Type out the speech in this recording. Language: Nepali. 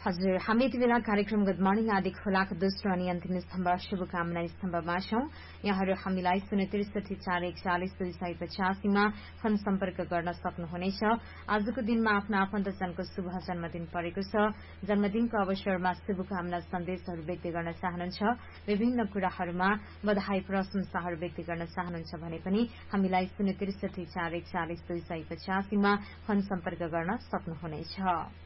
हजुर, हामी यति बेला कार्यक्रम गुड मर्निङ आदि खोलाको दोस्रो अनि अन्तिम स्तम्भ शुभकामना स्तम्भमा छौं। यहाँहरू हामीलाई 063 मा फोन सम्पर्क गर्न सक्नुहुनेछ। आजको दिनमा आफ्ना आफन्तजनको शुभ जन्मदिन परेको छ। जन्मदिनको अवसरमा शुभकामना सन्देशहरू व्यक्त गर्न चाहनुहुन्छ, विभिन्न कुराहरूमा बधाई प्रशंसाहरू व्यक्त गर्न चाहनुहुन्छ भने पनि हामीलाई 063 मा फोन सम्पर्क गर्न सक्नुहुनेछ।